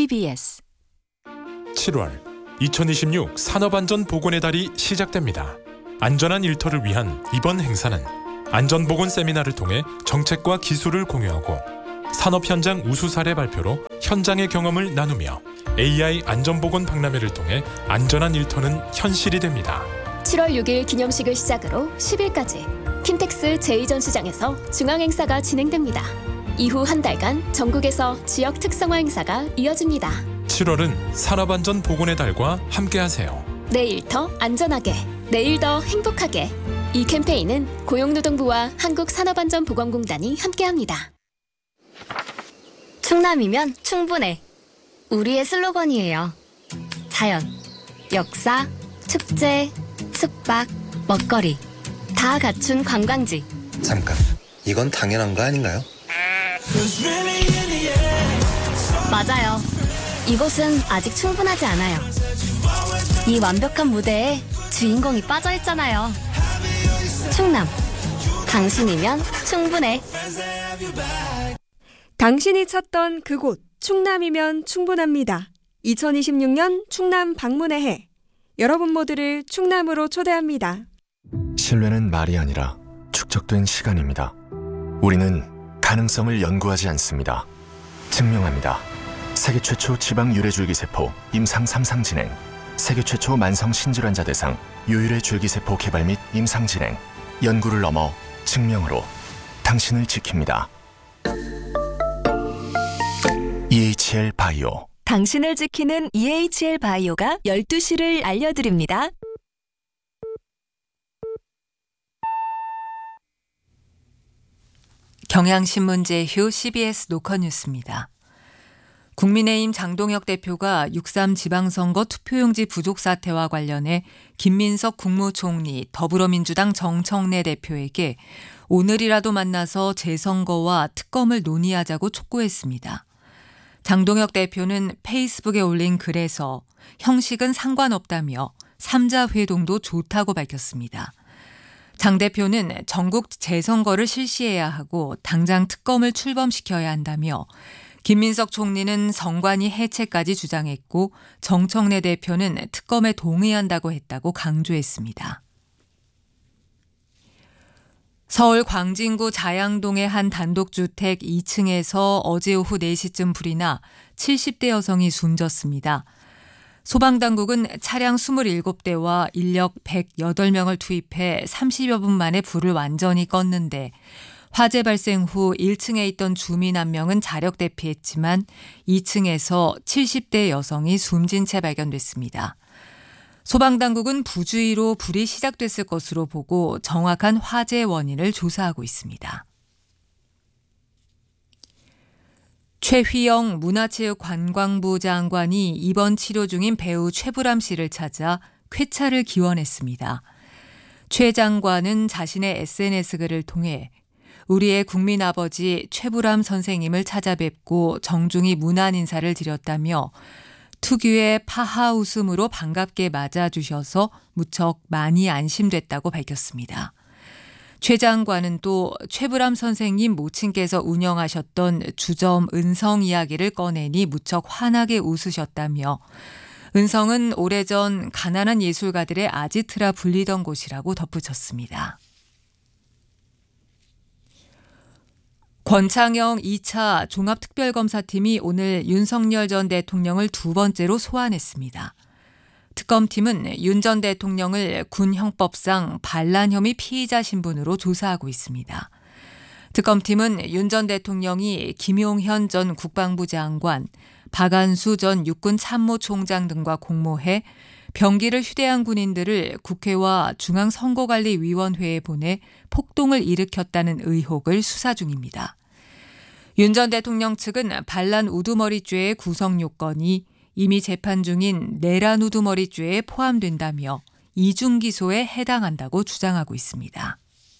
CBS 7월 2026 산업안전보건의 달이 시작됩니다. 안전한 일터를 위한 이번 행사는 안전보건 세미나를 통해 정책과 기술을 공유하고 산업 현장 우수 사례 발표로 현장의 경험을 나누며 AI 안전보건 박람회를 통해 안전한 일터는 현실이 됩니다. 7월 6일 기념식을 시작으로 10일까지 킨텍스 제2전시장에서 중앙행사가 진행됩니다. 이후 한 달간 전국에서 지역 특성화 행사가 이어집니다. 7월은 산업안전보건의 달과 함께하세요. 내일 더 안전하게, 내일 더 행복하게. 이 캠페인은 고용노동부와 한국산업안전보건공단이 함께합니다. 충남이면 충분해. 우리의 슬로건이에요. 자연, 역사, 축제, 숙박, 먹거리 다 갖춘 관광지. 잠깐, 이건 당연한 거 아닌가요? 맞아요. 이곳은 아직 충분하지 않아요. 이 완벽한 무대에 주인공이 빠져있잖아요. 충남, 당신이면 충분해. 당신이 찾던 그곳 충남이면 충분합니다. 2026년 충남 방문의 해. 여러분 모두를 충남으로 초대합니다. 신뢰는 말이 아니라 축적된 시간입니다. 우리는 가능성을 연구하지 않습니다. 증명합니다. 세계 최초 지방 유래줄기세포 임상 3상 진행, 세계 최초 만성 신질환자 대상 유일의 줄기세포 개발 및 임상 진행, 연구를 넘어 증명으로 당신을 지킵니다. EHL 바이오. 당신을 지키는 EHL 바이오가 12시를 알려드립니다. 경향신문 제휴 CBS 노컷뉴스입니다. 국민의힘 장동혁 대표가 6.3 지방선거 투표용지 부족 사태와 관련해 김민석 국무총리, 더불어민주당 정청래 대표에게 오늘이라도 만나서 재선거와 특검을 논의하자고 촉구했습니다. 장동혁 대표는 페이스북에 올린 글에서 형식은 상관없다며 3자 회동도 좋다고 밝혔습니다. 장 대표는 전국 재선거를 실시해야 하고 당장 특검을 출범시켜야 한다며 김민석 총리는 선관위 해체까지 주장했고 정청래 대표는 특검에 동의한다고 했다고 강조했습니다. 서울 광진구 자양동의 한 단독주택 2층에서 어제 오후 4시쯤 불이 나 70대 여성이 숨졌습니다. 소방당국은 차량 27대와 인력 108명을 투입해 30여 분 만에 불을 완전히 껐는데 화재 발생 후 1층에 있던 주민 한 명은 자력 대피했지만 2층에서 70대 여성이 숨진 채 발견됐습니다. 소방당국은 부주의로 불이 시작됐을 것으로 보고 정확한 화재 원인을 조사하고 있습니다. 최휘영 문화체육관광부 장관이 입원 치료 중인 배우 최불암 씨를 찾아 쾌차를 기원했습니다. 최 장관은 자신의 SNS 글을 통해 우리의 국민 아버지 최불암 선생님을 찾아뵙고 정중히 문안 인사를 드렸다며 특유의 파하 웃음으로 반갑게 맞아주셔서 무척 많이 안심됐다고 밝혔습니다. 최 장관은 또 최불암 선생님 모친께서 운영하셨던 주점 은성 이야기를 꺼내니 무척 환하게 웃으셨다며 은성은 오래전 가난한 예술가들의 아지트라 불리던 곳이라고 덧붙였습니다. 권창영 2차 종합특별검사팀이 오늘 윤석열 전 대통령을 두 번째로 소환했습니다. 특검팀은 윤 전 대통령을 군 형법상 반란 혐의 피의자 신분으로 조사하고 있습니다. 특검팀은 윤 전 대통령이 김용현 전 국방부 장관, 박안수 전 육군 참모총장 등과 공모해 병기를 휴대한 군인들을 국회와 중앙선거관리위원회에 보내 폭동을 일으켰다는 의혹을 수사 중입니다. 윤 전 대통령 측은 반란 우두머리죄의 구성 요건이 이미 재판 중인 내란 우두머리죄에 포함된다며 이중 기소에 해당한다고 주장하고 있습니다.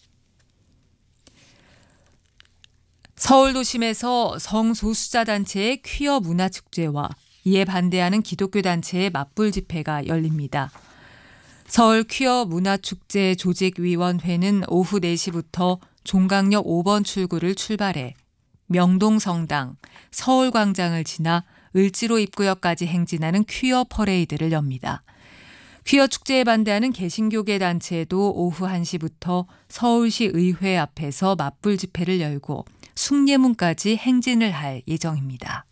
서울 도심에서 성소수자 단체의 퀴어 문화축제와 이에 반대하는 기독교 단체의 맞불 집회가 열립니다. 서울 퀴어 문화축제 조직위원회는 오후 4시부터 종강역 5번 출구를 출발해 명동성당, 서울광장을 지나 을지로 입구역까지 행진하는 퀴어 퍼레이드를 엽니다. 퀴어 축제에 반대하는 개신교계 단체도 오후 1시부터 서울시 의회 앞에서 맞불 집회를 열고 숭례문까지 행진을 할 예정입니다.